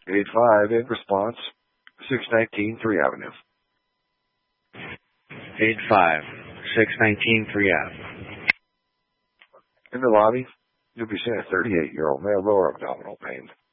8-5 in response, 619 3 Avenue. 8-5, 619 3 Ave. In the lobby, you'll be seeing a 38-year-old male lower abdominal pain.